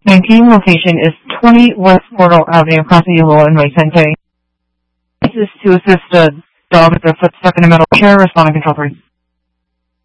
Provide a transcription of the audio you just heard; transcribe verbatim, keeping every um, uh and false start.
nineteen location is twenty West Portal Avenue, Casa Eula, and Vicente. This is to assist a dog with their foot stuck in a metal chair, responding control three.